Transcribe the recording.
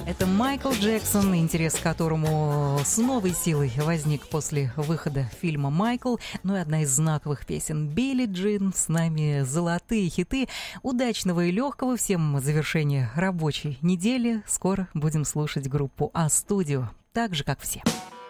Это Майкл Джексон, интерес к которому с новой силой возник после выхода фильма «Майкл». Ну и одна из знаковых песен Билли Джин. С нами золотые хиты. Удачного и легкого всем завершения рабочей недели. Скоро будем слушать группу А-студио, так же, как все.